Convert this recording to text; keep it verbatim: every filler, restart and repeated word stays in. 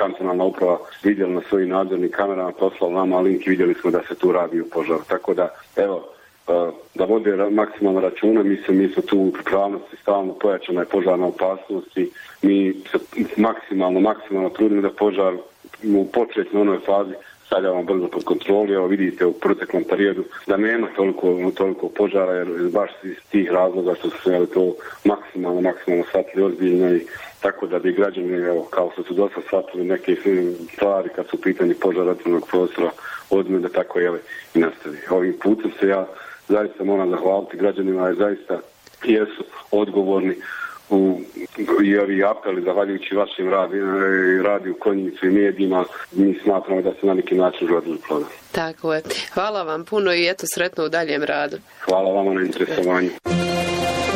kantonalna uprava vidjeli na svojim nadzornim kamerama, poslali nama link i vidjeli smo da se tu radi u požaru. Tako da, evo, da vode maksimalno računa, mi smo, mi smo tu u pripravnosti, stalno pojačana je požarna opasnost i mi se maksimalno, maksimalno trudimo da požar u početnoj onoj fazi stavljamo brzo pod kontroli. Evo vidite u proteklom periodu da nema toliko, toliko požara, jer baš iz tih razloga što su se to maksimalno, maksimalno shvatili ozbiljno i tako da bi građani, evo, kao što su dosta shvatili neke stvari kad su u pitanju požara ratnog prostora, ozbiljno da tako jele i nastavi. Ovim putem se ja zaista moram zahvaliti građanima, jer zaista jesu odgovorni u, i ovi apeli, zahvaljujući vašim radiju, radiju Konjicu i medijima, mi smatramo da se na neki način urodili plodom. Tako je. Hvala vam puno i eto sretno u daljem radu. Hvala vama na interesovanju.